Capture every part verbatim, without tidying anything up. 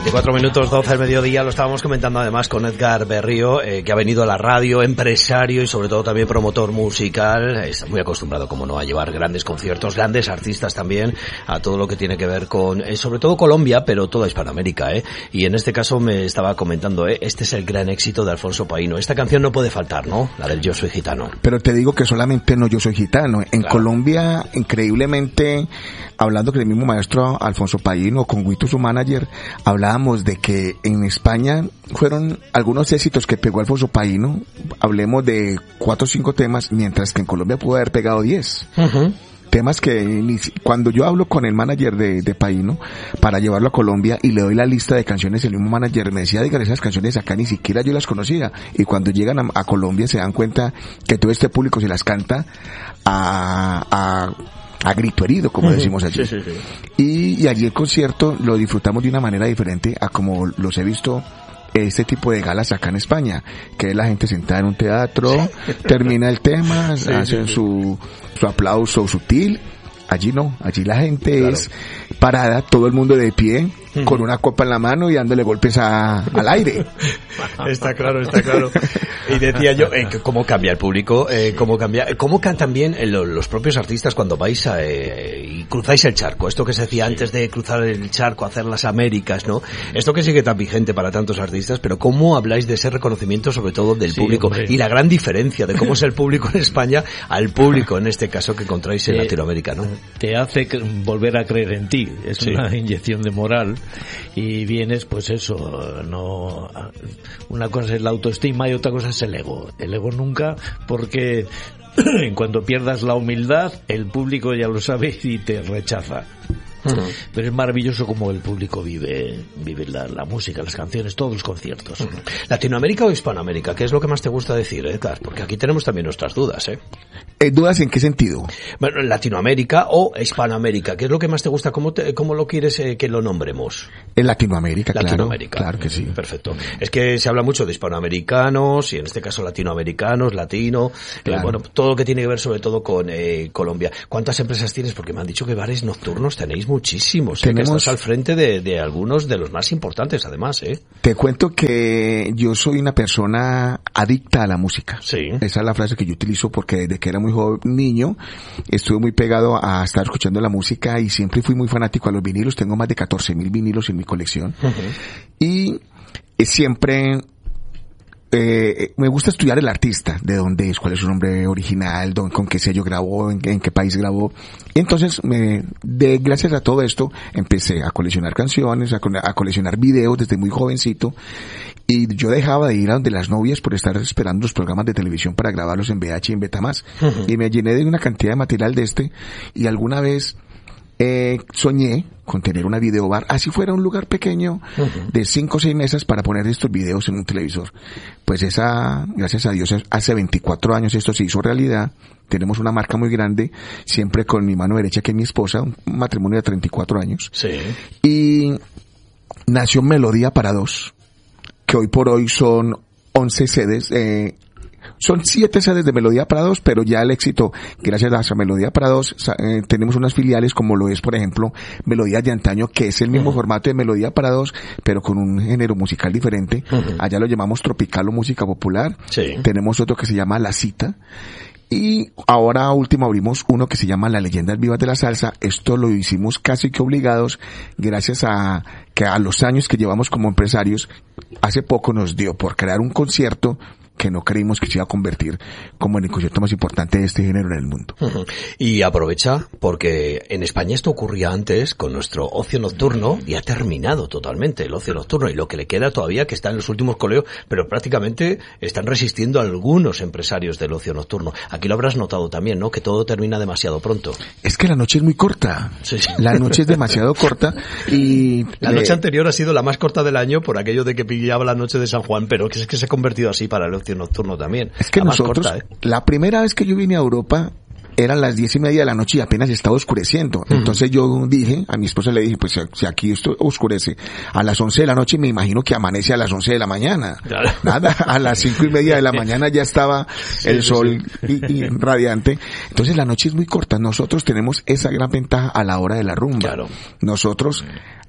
veinticuatro minutos, doce del mediodía, lo estábamos comentando además con Edgar Berrío, eh, que ha venido a la radio, empresario y sobre todo también promotor musical. Está muy acostumbrado, como no, a llevar grandes conciertos, grandes artistas también, a todo lo que tiene que ver con, eh, sobre todo Colombia, pero toda Hispanoamérica, eh. Y en este caso me estaba comentando, eh, este es el gran éxito de Alfonso Paíno. Esta canción no puede faltar, ¿no? La del Yo Soy Gitano. Pero te digo que solamente no Yo Soy Gitano. En claro. Colombia, increíblemente, hablando con el mismo maestro Alfonso Paíno, con Huito, su manager, hablábamos de que en España fueron algunos éxitos que pegó Alfonso Paíno, hablemos de cuatro o cinco temas, mientras que en Colombia pudo haber pegado diez. Uh-huh. Temas que cuando yo hablo con el manager de, de Paíno para llevarlo a Colombia y le doy la lista de canciones, el mismo manager me decía, digan, esas canciones acá ni siquiera yo las conocía, y cuando llegan a, a Colombia se dan cuenta que todo este público se las canta a, a a grito herido, como decimos allí. Sí, sí, sí. Y, y allí el concierto lo disfrutamos de una manera diferente a como los he visto este tipo de galas acá en España, que es la gente sentada en un teatro, sí. termina el tema, sí, hacen sí, sí. su su aplauso sutil. Allí no, allí la gente claro. es parada, todo el mundo de pie, uh-huh. con una copa en la mano y dándole golpes a, al aire. Está claro, está claro. Y decía yo, eh, cómo cambia el público, eh, cómo cambia, cómo cantan bien eh, los propios artistas cuando vais a, eh, y cruzáis el charco. Esto que se decía antes de cruzar el charco, hacer las Américas, ¿no? Esto que sigue tan vigente para tantos artistas, pero cómo habláis de ese reconocimiento, sobre todo del sí, público, hombre. Y la gran diferencia de cómo es el público en España al público, en este caso, que encontráis en eh, Latinoamérica, ¿no? Te hace volver a creer en ti, es sí. una inyección de moral, y vienes, pues eso, no, una cosa es la autoestima y otra cosa es el ego. El ego nunca, porque en cuanto pierdas la humildad, el público ya lo sabe y te rechaza. Uh-huh. Pero es maravilloso como el público vive vive la, la música, las canciones, todos los conciertos. Uh-huh. ¿Latinoamérica o Hispanoamérica? ¿Qué es lo que más te gusta decir, Edgar? Porque aquí tenemos también nuestras dudas, ¿eh? ¿Eh, ¿Dudas en qué sentido? Bueno, Latinoamérica o Hispanoamérica. ¿Qué es lo que más te gusta? ¿Cómo, te, cómo lo quieres eh, que lo nombremos? En Latinoamérica, Latinoamérica, claro. Claro que sí. Perfecto. Es que se habla mucho de hispanoamericanos y en este caso latinoamericanos, latino, claro. eh, bueno, todo lo que tiene que ver sobre todo con eh, Colombia. ¿Cuántas empresas tienes? Porque me han dicho que bares nocturnos tenéis muchísimos. Tenemos... ¿eh? Que estás al frente de, de algunos de los más importantes, además, ¿eh? Te cuento que yo soy una persona adicta a la música. Sí. Esa es la frase que yo utilizo porque desde que era muy joven, niño, estuve muy pegado a estar escuchando la música y siempre fui muy fanático a los vinilos. Tengo más de catorce mil vinilos en mi colección. Uh-huh. Y eh, siempre... Eh, me gusta estudiar el artista, de dónde es, cuál es su nombre original, don, con qué sello grabó, en, en qué país grabó. Entonces, me, de, gracias a todo esto, empecé a coleccionar canciones, a, a coleccionar videos desde muy jovencito, y yo dejaba de ir a donde las novias por estar esperando los programas de televisión para grabarlos en V H y en Betamax. Uh-huh. Y me llené de una cantidad de material de este, y alguna vez Eh, soñé con tener una videobar, así fuera un lugar pequeño, uh-huh. de cinco o seis mesas para poner estos videos en un televisor. Pues esa, gracias a Dios, hace veinticuatro años esto se hizo realidad. Tenemos una marca muy grande, siempre con mi mano derecha, que es mi esposa, un matrimonio de treinta y cuatro años. Sí. Y nació Melodía para Dos, que hoy por hoy son once sedes, eh, son siete sedes de Melodía para Dos, pero ya el éxito, gracias a Melodía para Dos, eh, tenemos unas filiales como lo es, por ejemplo, Melodías de Antaño, que es el mismo uh-huh. formato de Melodía para Dos, pero con un género musical diferente. Uh-huh. Allá lo llamamos tropical o música popular. Sí. Tenemos otro que se llama La Cita. Y ahora último abrimos uno que se llama Las Leyendas Vivas de la Salsa. Esto lo hicimos casi que obligados, gracias a que a los años que llevamos como empresarios, hace poco nos dio por crear un concierto que no creímos que se iba a convertir como en el concierto más importante de este género en el mundo. Uh-huh. Y aprovecha, porque en España esto ocurría antes con nuestro ocio nocturno y ha terminado totalmente el ocio nocturno, y lo que le queda todavía, que está en los últimos coleos, pero prácticamente están resistiendo algunos empresarios del ocio nocturno. Aquí lo habrás notado también, ¿no? Que todo termina demasiado pronto. Es que la noche es muy corta. Sí, sí. La noche es demasiado corta y... La noche eh... anterior ha sido la más corta del año por aquello de que pillaba la noche de San Juan, pero es que se ha convertido así para el ocio nocturno también. Es que la nosotros, corta, ¿eh? La primera vez que yo vine a Europa eran las diez y media de la noche y apenas estaba oscureciendo. Uh-huh. Entonces yo dije, a mi esposa le dije, pues si aquí esto oscurece a las once de la noche, me imagino que amanece a las once de la mañana. Claro. Nada, a las cinco y media de la mañana ya estaba sí, el sí, sol sí. Y, y radiante. Entonces la noche es muy corta. Nosotros tenemos esa gran ventaja a la hora de la rumba. Claro. Nosotros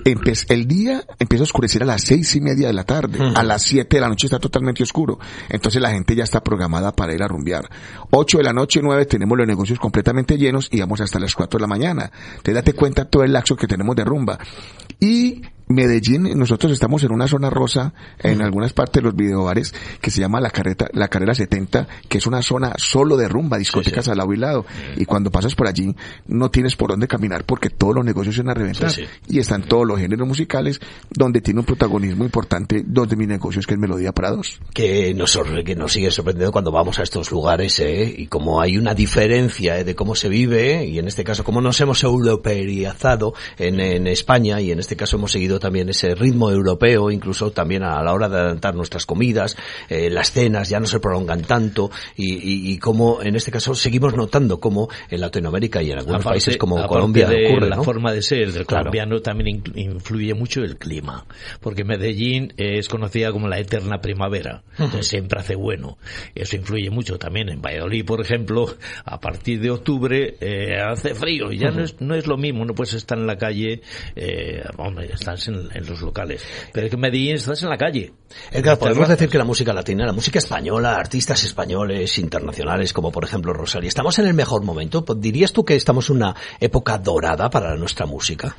empe- el día empieza a oscurecer a las seis y media de la tarde, uh-huh. a las siete de la noche está totalmente oscuro, entonces la gente ya está programada para ir a rumbear. Ocho de la noche, nueve, tenemos los negocios completamente llenos y vamos hasta las cuatro de la mañana. Entonces date cuenta todo el laxo que tenemos de rumba. Y Medellín, nosotros estamos en una zona rosa, en uh-huh. algunas partes de los videobares, que se llama la carreta, la carrera setenta, que es una zona solo de rumba, discotecas sí, sí. al lado y lado. Y cuando pasas por allí, no tienes por dónde caminar porque todos los negocios se van a reventar. Sí, sí. Y están todos los géneros musicales, donde tiene un protagonismo importante dos de mis negocios, que es Melodía para Dos. Que nos, que nos sigue sorprendiendo cuando vamos a estos lugares, eh, y como hay una diferencia eh, de cómo se vive, y en este caso, cómo nos hemos europeizado en, en España, y en este caso hemos seguido también ese ritmo europeo, incluso también a la hora de adelantar nuestras comidas, eh, las cenas ya no se prolongan tanto, y, y, y como en este caso seguimos notando como en Latinoamérica y en algunos aparte, países como Colombia de ocurre, la ¿no? forma de ser del claro. colombiano también influye mucho el clima, porque Medellín es conocida como la eterna primavera, uh-huh. entonces siempre hace bueno, eso influye mucho también. En Valladolid, por ejemplo, a partir de octubre eh, hace frío, y ya uh-huh. no es no es lo mismo, no puedes estar en la calle, eh, hombre, estás en, en los locales, pero es que en Medellín estás en la calle. Edgar, podemos decir que la música latina, la música española, artistas españoles, internacionales, como por ejemplo Rosalía, ¿estamos en el mejor momento? ¿Dirías tú que estamos en una época dorada para nuestra música?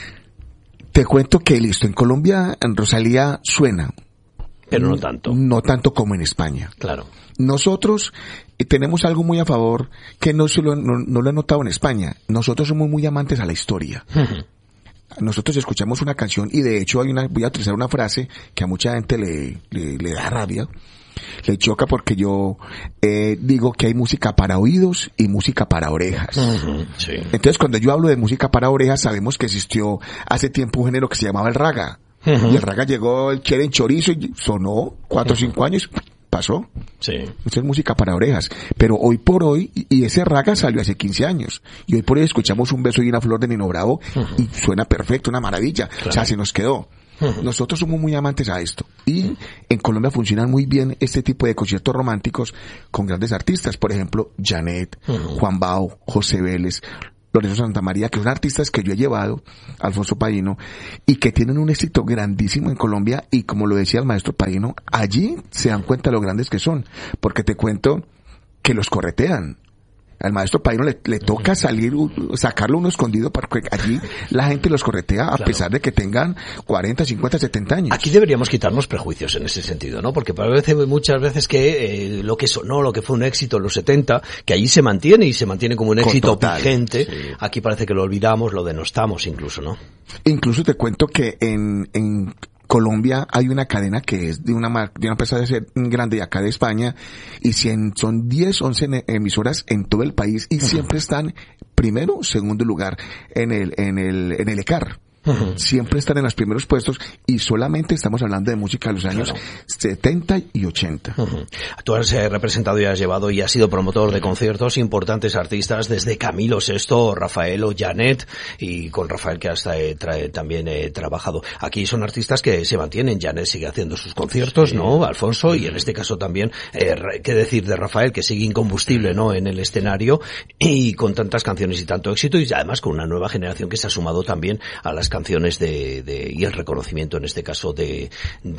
Te cuento que listo, en Colombia en Rosalía suena. Pero no tanto. No tanto como en España. Claro. Nosotros eh, tenemos algo muy a favor que no, se lo, no, no lo he notado en España. Nosotros somos muy amantes a la historia. Uh-huh. Nosotros escuchamos una canción y de hecho hay una, voy a utilizar una frase que a mucha gente le, le, le da rabia, le choca porque yo eh, digo que hay música para oídos y música para orejas. Uh-huh, sí. Entonces cuando yo hablo de música para orejas sabemos que existió hace tiempo un género que se llamaba el raga. Uh-huh. Y el raga llegó, el quieren chorizo y sonó cuatro o cinco años. Pasó. Sí. Esa es música para orejas. Pero hoy por hoy, y ese raga salió hace quince años. Y hoy por hoy escuchamos Un beso y una flor de Nino Bravo, uh-huh. y suena perfecto, una maravilla. Claro. O sea, se nos quedó. Uh-huh. Nosotros somos muy amantes a esto. Y en Colombia funcionan muy bien este tipo de conciertos románticos con grandes artistas. Por ejemplo, Janet, uh-huh. Juan Bao, José Vélez, Lorenzo Santamaría, que son artistas que yo he llevado, Alfonso Paino, y que tienen un éxito grandísimo en Colombia, y como lo decía el maestro Paino, allí se dan cuenta de lo grandes que son, porque te cuento que los corretean. Al maestro Paino le, le toca salir, sacarlo uno escondido, porque allí la gente los corretea a claro. pesar de que tengan cuarenta, cincuenta, setenta años. Aquí deberíamos quitarnos prejuicios en ese sentido, ¿no? Porque parece muchas veces que eh, lo que sonó, lo que fue un éxito en los setenta, que allí se mantiene y se mantiene como un éxito total, vigente, sí. Aquí parece que lo olvidamos, lo denostamos incluso, ¿no? Incluso te cuento que en, en Colombia hay una cadena que es de una mar- de una empresa de ser grande de acá de España, y cien, son diez, once emisoras en todo el país, y uh-huh. siempre están primero, segundo lugar en el en el en el E C A R. Uh-huh. Siempre están en los primeros puestos, y solamente estamos hablando de música de los años claro. setenta y ochenta. Uh-huh. Tú has eh, representado y has llevado y has sido promotor de conciertos importantes artistas desde Camilo Sesto, Rafael o Janet, y con Rafael que has eh, trae, también he eh, trabajado. Aquí son artistas que se mantienen. Janet sigue haciendo sus conciertos, sí. ¿no? Alfonso, y en este caso también, eh, qué decir de Rafael, que sigue incombustible, ¿no? En el escenario, y con tantas canciones y tanto éxito, y además con una nueva generación que se ha sumado también a las canciones de, de y el reconocimiento en este caso de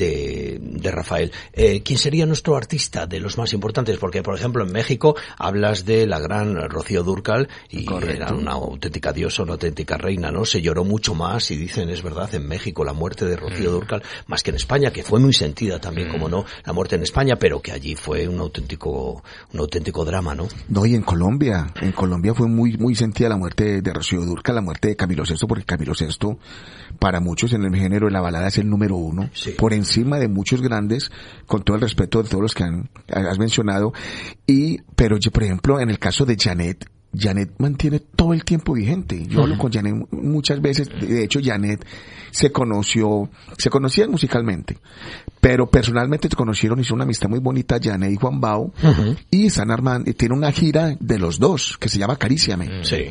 de, de Rafael. Eh, ¿Quién sería nuestro artista de los más importantes? Porque por ejemplo en México hablas de la gran Rocío Dúrcal, y correcto. Era una auténtica diosa, una auténtica reina, ¿no? Se lloró mucho más, y dicen, es verdad, en México la muerte de Rocío Dúrcal, más que en España, que fue muy sentida también, como no, la muerte en España, pero que allí fue un auténtico un auténtico drama, ¿no? No, y en Colombia, en Colombia fue muy muy sentida la muerte de Rocío Dúrcal, la muerte de Camilo Sesto, porque Camilo Sesto para muchos en el género de la balada es el número uno, sí. por encima de muchos grandes, con todo el respeto de todos los que han, has mencionado. Y, pero yo, por ejemplo, en el caso de Janet, Janet mantiene todo el tiempo vigente. Yo uh-huh. hablo con Janet muchas veces. De hecho, Janet se conoció, se conocían musicalmente, pero personalmente se conocieron, hizo una amistad muy bonita, Janet y Juan Bao, uh-huh. y están armando, tiene una gira de los dos, que se llama Acaríciame. Sí.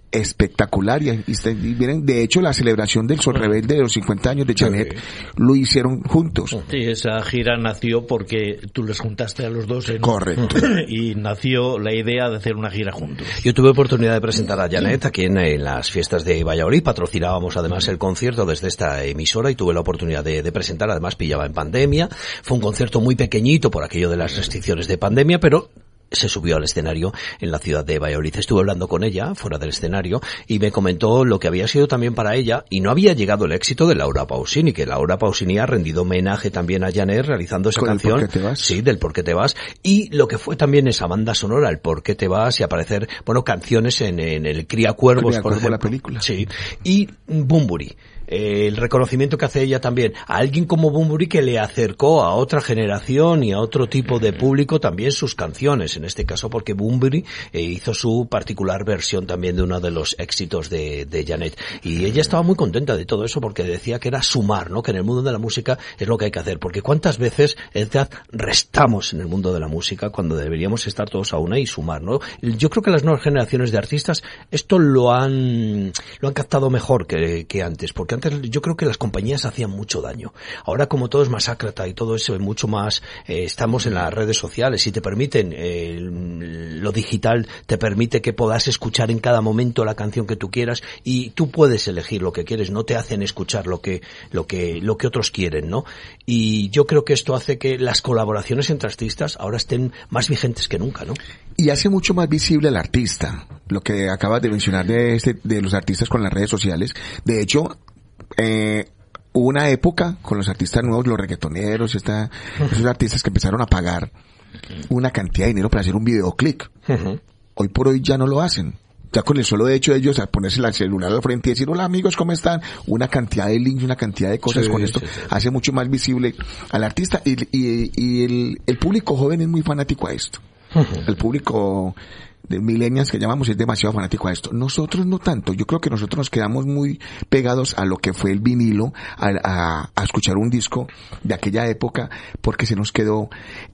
espectacular y, y, y vienen, de hecho la celebración del Sol Rebelde de los cincuenta años de Janet sí. lo hicieron juntos. Sí, esa gira nació porque tú les juntaste a los dos en, correcto y nació la idea de hacer una gira juntos. Yo tuve oportunidad de presentar a Janet aquí en, en las fiestas de Valladolid, patrocinábamos además el concierto desde esta emisora y tuve la oportunidad de, de presentar, además pillaba en pandemia, fue un concierto muy pequeñito por aquello de las restricciones de pandemia, pero se subió al escenario en la ciudad de Valladolid. Estuve hablando con ella fuera del escenario y me comentó lo que había sido también para ella y no había llegado el éxito de Laura Pausini, que Laura Pausini ha rendido homenaje también a Janet realizando esa canción. ¿Por qué te vas? Sí, del ¿Por qué te vas? Y lo que fue también esa banda sonora, el ¿Por qué te vas? Y aparecer, bueno, canciones en, en el Cría Cuervos, Cría por ejemplo. La película. Sí. Y Bunbury. Eh, el reconocimiento que hace ella también a alguien como Bunbury que le acercó a otra generación y a otro tipo de público también sus canciones, en este caso porque Bunbury eh, hizo su particular versión también de uno de los éxitos de, de Janet y ella estaba muy contenta de todo eso porque decía que era sumar, ¿no? Que en el mundo de la música es lo que hay que hacer, porque cuántas veces Edgar, restamos en el mundo de la música cuando deberíamos estar todos a una y sumar, ¿no? Yo creo que las nuevas generaciones de artistas esto lo han lo han captado mejor que, que antes, porque antes yo creo que las compañías hacían mucho daño. Ahora como todo es masacrata y todo eso es mucho más, eh, estamos en las redes sociales y te permiten, eh, lo digital te permite que puedas escuchar en cada momento la canción que tú quieras y tú puedes elegir lo que quieres, no te hacen escuchar lo que, lo que, lo que otros quieren, ¿no? Y yo creo que esto hace que las colaboraciones entre artistas ahora estén más vigentes que nunca, ¿no? Y hace mucho más visible al artista, lo que acabas de mencionar de este, de los artistas con las redes sociales. De hecho, Eh, hubo una época con los artistas nuevos, los reggaetoneros, esta, esos artistas que empezaron a pagar una cantidad de dinero para hacer un videoclip. Uh-huh. Hoy por hoy ya no lo hacen. Ya con el solo de hecho de ellos a ponerse el celular al frente y decir, hola amigos, ¿cómo están? Una cantidad de links, una cantidad de cosas sí, con esto, sí, sí. hace mucho más visible al artista y, y, y el, el público joven es muy fanático a esto. Uh-huh. El público de millennials que llamamos es demasiado fanático a esto. Nosotros no tanto. Yo creo que nosotros nos quedamos muy pegados a lo que fue el vinilo, a, a, a escuchar un disco de aquella época, porque se nos quedó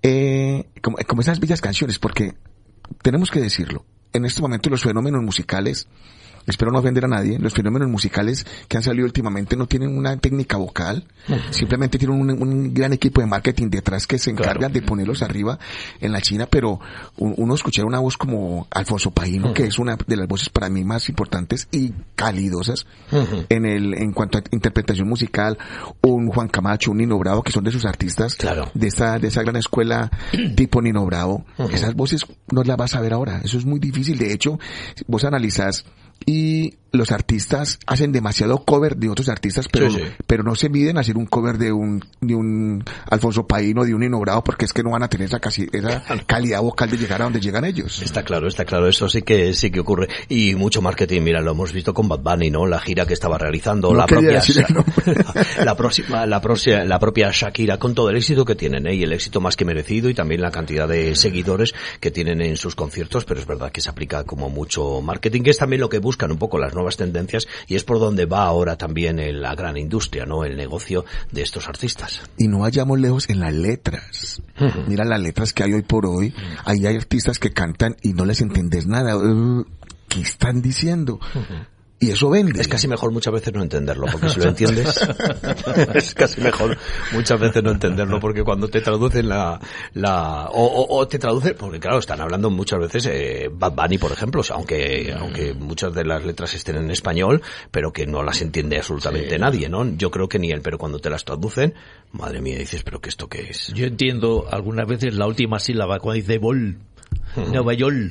eh, como, como esas bellas canciones, porque tenemos que decirlo. En este momento los fenómenos musicales, espero no ofender a nadie, los fenómenos musicales que han salido últimamente no tienen una técnica vocal, uh-huh. simplemente tienen un, un gran equipo de marketing detrás que se encargan claro. de ponerlos arriba en la China, pero uno escuchar una voz como Alfonso Paíno, uh-huh. que es una de las voces para mí más importantes y calidosas uh-huh. en el en cuanto a interpretación musical, un Juan Camacho, un Nino Bravo, que son de sus artistas claro. de esta de esa gran escuela tipo Nino Bravo, uh-huh. esas voces no las vas a ver ahora, eso es muy difícil. De hecho, vos analizás y los artistas hacen demasiado cover de otros artistas, pero sí, sí. pero no se miden a hacer un cover de un de un Alfonso Paíno, de un Nino Bravo, porque es que no van a tener esa, casi, esa calidad vocal de llegar a donde llegan ellos. Está claro, está claro, eso sí que sí que ocurre. Y mucho marketing, mira, lo hemos visto con Bad Bunny, ¿no? La gira que estaba realizando, no la propia la próxima, la próxima, la propia Shakira, con todo el éxito que tienen, ¿eh? Y el éxito más que merecido y también la cantidad de seguidores que tienen en sus conciertos, pero es verdad que se aplica como mucho marketing, que es también lo que buscan un poco las nuevas tendencias y es por donde va ahora también el, la gran industria, ¿no? El negocio de estos artistas. Y no vayamos lejos en las letras. Uh-huh. Mira las letras que hay hoy por hoy. Uh-huh. Ahí hay artistas que cantan y no les entendés nada. Uh, ¿Qué están diciendo? Uh-huh. Y eso vende. Es casi mejor muchas veces no entenderlo, porque si lo entiendes, es casi mejor muchas veces no entenderlo, porque cuando te traducen la, la, o, o, o te traducen, porque claro, están hablando muchas veces, eh, Bad Bunny, por ejemplo, o sea, aunque, aunque muchas de las letras estén en español, pero que no las entiende absolutamente sí. nadie, ¿no? Yo creo que ni él, pero cuando te las traducen, madre mía, dices, pero ¿qué esto qué es? Yo entiendo algunas veces la última sílaba, cuando dice bol. Nueva York.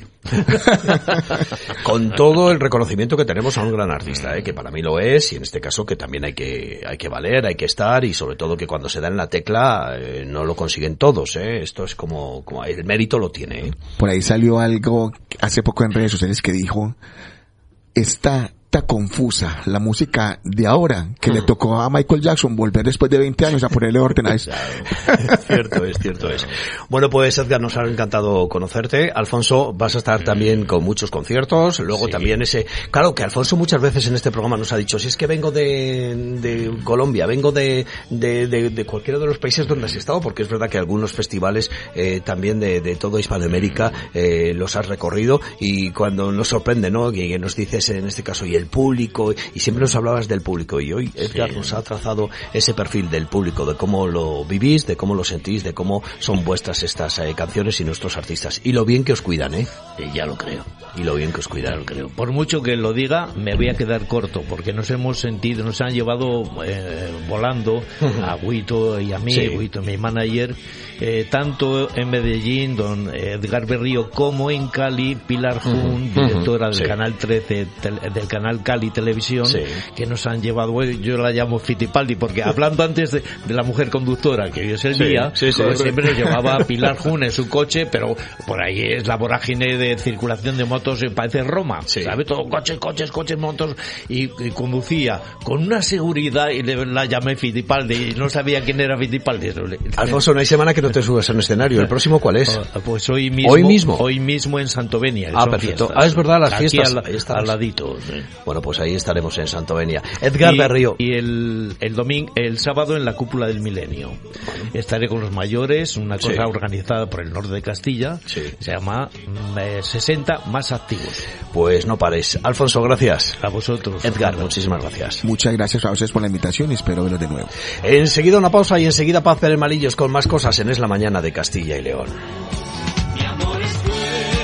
Con todo el reconocimiento que tenemos a un gran artista, ¿eh? Que para mí lo es, y en este caso que también hay que hay que valer, hay que estar, y sobre todo que cuando se da en la tecla eh, no lo consiguen todos, ¿eh? Esto es como, como el mérito lo tiene, ¿eh? Por ahí salió algo hace poco en redes sociales que dijo, esta ahorita confusa, la música de ahora, que le tocó a Michael Jackson volver después de veinte años a ponerle orden a eso. Cierto es, cierto es. Bueno, pues Edgar, nos ha encantado conocerte. Alfonso, vas a estar también con muchos conciertos, luego sí. también ese... Claro que Alfonso muchas veces en este programa nos ha dicho, si es que vengo de, de Colombia, vengo de, de, de, de cualquiera de los países donde has estado, porque es verdad que algunos festivales eh, también de, de todo Hispanoamérica eh, los has recorrido, y cuando nos sorprende, ¿no?, que, que nos dices en este caso, y el público, y siempre nos hablabas del público, y hoy Edgar sí. nos ha trazado ese perfil del público, de cómo lo vivís, de cómo lo sentís, de cómo son vuestras estas eh, canciones y nuestros artistas, y lo bien que os cuidan, ¿eh? Eh, ya lo creo. Y lo bien que os cuidan. Ya lo creo. Por mucho que lo diga, me voy a quedar corto, porque nos hemos sentido, nos han llevado eh, volando a Guito y a mí, sí. Guito, mi manager, eh, tanto en Medellín, don Edgar Berrío, como en Cali, Pilar Jun, uh-huh. directora del sí. Canal trece, tel, del Canal Cali Televisión, sí. que nos han llevado, yo la llamo Fittipaldi, porque hablando antes de, de la mujer conductora, que hoy es el sí. día, sí, sí, pues siempre nos llevaba Pilar Jun en su coche, pero por ahí es la vorágine de circulación de motos, parece Roma, sí. ¿sabe? Todo coches, coches, coches, motos, y, y conducía con una seguridad, y le, la llamé Fittipaldi, y no sabía quién era Fittipaldi. Alfonso, no hay semana que no te subas a un escenario. ¿El próximo cuál es? Pues hoy mismo. Hoy mismo. Hoy mismo en Santovenia. Ah, perfecto. Ah, es verdad, las aquí fiestas. Al, ahí al ladito. Sí. Bueno, pues ahí estaremos en Santovenia. Edgar y, Berrío. Y el, el domingo, el sábado en la Cúpula del Milenio. Bueno. Estaré con los mayores, una cosa sí. organizada por el norte de Castilla. Sí. Se llama eh, sesenta más activos. Pues no pares. Alfonso, gracias. A vosotros. Edgar, Carlos. Muchísimas gracias. Muchas gracias a ustedes por la invitación y espero verlos de nuevo. Enseguida una pausa y enseguida Paz Pérez Malillos con más cosas en Es la Mañana de Castilla y León. Mi amor es fuego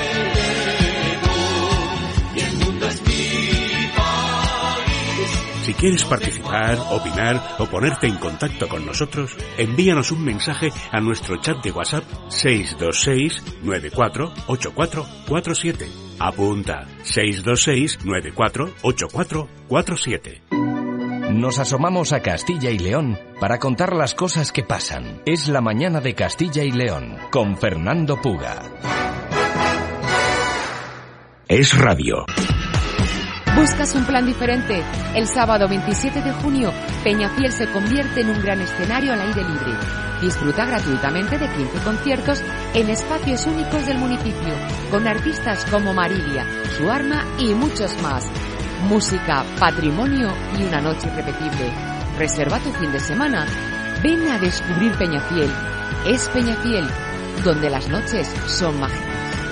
y el mundo es mi país. Si quieres participar, opinar o ponerte en contacto con nosotros, envíanos un mensaje a nuestro chat de WhatsApp seis dos seis nueve cuatro ocho cuatro cuatro siete. Apunta seis dos seis nueve cuatro ocho cuatro cuatro siete. Nos asomamos a Castilla y León para contar las cosas que pasan. Es la Mañana de Castilla y León, con Fernando Puga. Es radio. ¿Buscas un plan diferente? El sábado veintisiete de junio, Peñafiel se convierte en un gran escenario al aire libre. Disfruta gratuitamente de quince conciertos en espacios únicos del municipio, con artistas como Marilia, Su Arma y muchos más. Música, patrimonio y una noche irrepetible. Reserva tu fin de semana. Ven a descubrir Peñafiel. Es Peñafiel, donde las noches son mágicas.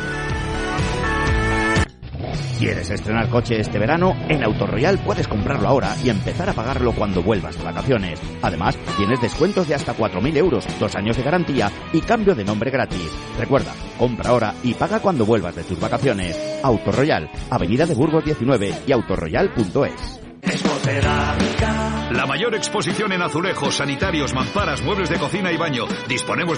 ¿Quieres estrenar coche este verano? En Autoroyal puedes comprarlo ahora y empezar a pagarlo cuando vuelvas de vacaciones. Además, tienes descuentos de hasta cuatro mil euros, dos años de garantía y cambio de nombre gratis. Recuerda, compra ahora y paga cuando vuelvas de tus vacaciones. Autoroyal, Avenida de Burgos diecinueve y autoroyal punto es. La mayor exposición en azulejos, sanitarios, mamparas, muebles de cocina y baño. Disponemos